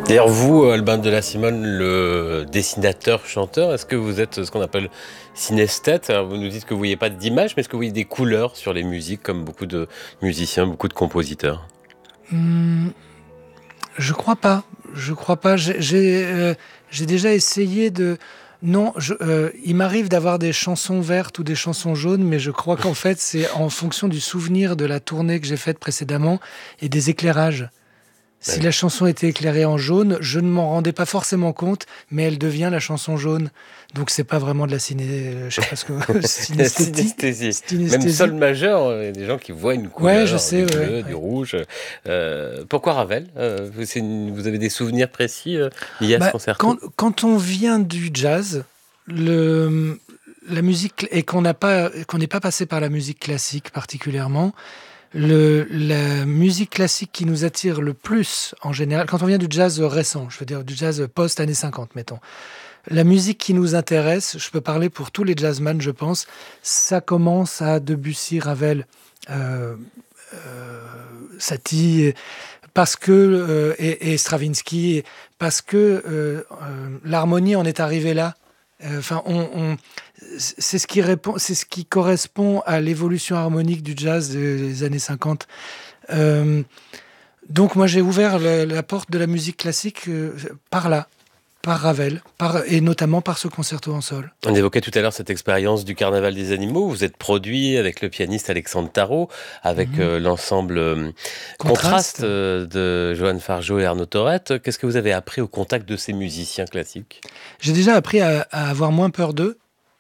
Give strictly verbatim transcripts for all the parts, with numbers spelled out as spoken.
D'ailleurs, vous, Albin de la Simone, le dessinateur-chanteur, est-ce que vous êtes ce qu'on appelle synesthète? Alors, vous nous dites que vous ne voyez pas d'image, mais est-ce que vous voyez des couleurs sur les musiques, comme beaucoup de musiciens, beaucoup de compositeurs? Hum, je crois pas. Je crois pas. J'ai, j'ai, euh, j'ai déjà essayé de. Non, je, euh, il m'arrive d'avoir des chansons vertes ou des chansons jaunes, mais je crois qu'en fait, c'est en fonction du souvenir de la tournée que j'ai faite précédemment et des éclairages. Si Ouais. la chanson était éclairée en jaune, je ne m'en rendais pas forcément compte, mais elle devient la chanson jaune. Donc c'est pas vraiment de la ciné, euh, je sais pas ce que La synesthésie, synesthésie. Même sol synesthésie. majeur, euh, il y a des gens qui voient une Ouais, je couleur, sais, du ouais, bleu, ouais, du ouais. rouge. Euh, pourquoi Ravel? Euh, vous, c'est une- vous avez des souvenirs précis euh, liés à ce Bah, quand, concerto? quand on vient du jazz, le, la musique et qu'on n'a pas, qu'on n'est pas passé par la musique classique particulièrement, le, la musique classique qui nous attire le plus en général, quand on vient du jazz récent, je veux dire du jazz post-années cinquante, mettons, la musique qui nous intéresse, je peux parler pour tous les jazzman, je pense, ça commence à Debussy, Ravel, euh, euh, Satie, parce que euh, et, et Stravinsky, parce que euh, euh, l'harmonie en est arrivée là. Euh, Enfin, on, on- c'est ce qui répond, c'est ce qui correspond à l'évolution harmonique du jazz des années cinquante. Euh, donc, moi, j'ai ouvert la, la porte de la musique classique euh, par là, par Ravel, par, et notamment par ce concerto en sol. On évoquait tout à l'heure cette expérience du Carnaval des animaux. Vous êtes produit avec le pianiste Alexandre Tarot, avec Mhm. euh, l'ensemble euh, Contraste Contraste. euh, de Johan Fargeau et Arnaud Torette. Qu'est-ce que vous avez appris au contact de ces musiciens classiques? J'ai déjà appris à, à avoir moins peur d'eux.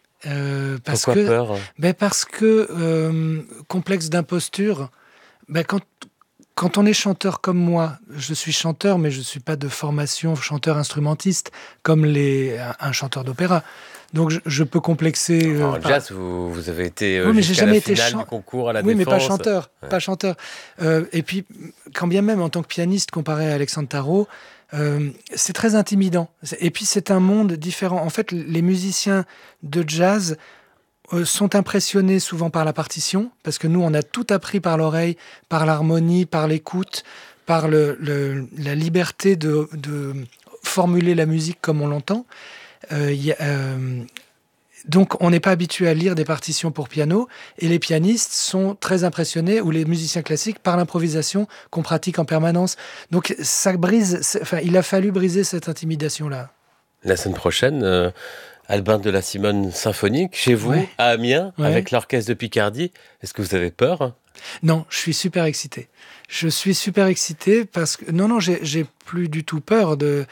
euh, parce Pourquoi que, peur? ben parce que euh, complexe d'imposture, ben quand, quand on est chanteur comme moi, je suis chanteur, mais je ne suis pas de formation chanteur instrumentiste comme les, un, un chanteur d'opéra. Donc je, je peux complexer. Enfin, euh, en par... jazz, vous, vous avez été euh, Oui, mais j'ai jusqu'à la jamais été finale du chanteur. concours à la Oui, mais pas Défense. chanteur, Ouais. pas chanteur. Euh, et puis, quand bien même en tant que pianiste comparé à Alexandre Tarot, euh, c'est très intimidant. Et puis c'est un monde différent. En fait, les musiciens de jazz euh, sont impressionnés souvent par la partition, parce que nous, on a tout appris par l'oreille, par l'harmonie, par l'écoute, par le, le- la liberté de, de formuler la musique comme on l'entend. Euh, y a, euh, donc, on n'est pas habitué à lire des partitions pour piano, et les pianistes sont très impressionnés, ou les musiciens classiques, par l'improvisation qu'on pratique en permanence. Donc, ça brise, c'est- enfin, il a fallu briser cette intimidation-là. La semaine prochaine, euh, Albin de la Simone symphonique, chez Ouais, vous, à Amiens, ouais. avec l'orchestre de Picardie. Est-ce que vous avez peur? Non, je suis super excité. Je suis super excité parce que non, non, j'ai j'ai plus du tout peur de.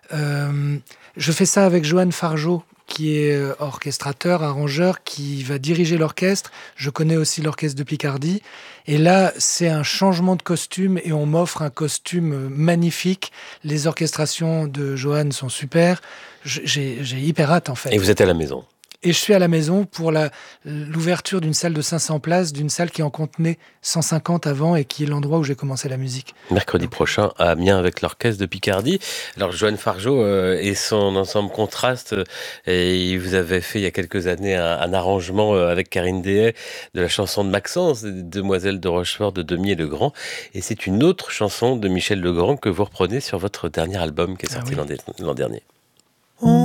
euh, je fais ça avec Johan Fargeau, qui est euh, orchestrateur, arrangeur, qui va diriger l'orchestre. Je connais aussi l'orchestre de Picardie. Et là, c'est un changement de costume et on m'offre un costume euh, magnifique. Les orchestrations de Johan sont super. Je- J'ai j'ai hyper hâte en Et fait. vous êtes à la maison. Et je suis à la maison pour la, l'ouverture d'une salle de cinq cents places, d'une salle qui en contenait cent cinquante avant et qui est l'endroit où j'ai commencé la musique. Mercredi Donc, prochain à Amiens avec l'orchestre de Picardie. Alors Johan Fargeau euh, et son ensemble Contraste, euh, et vous avez fait il y a quelques années un, un arrangement euh, avec Karine Dehaye de la chanson de Maxence, Demoiselle de Rochefort de Demier Legrand. Et c'est une autre chanson de Michel Legrand que vous reprenez sur votre dernier album qui est ah sorti oui. l'an, l'an dernier.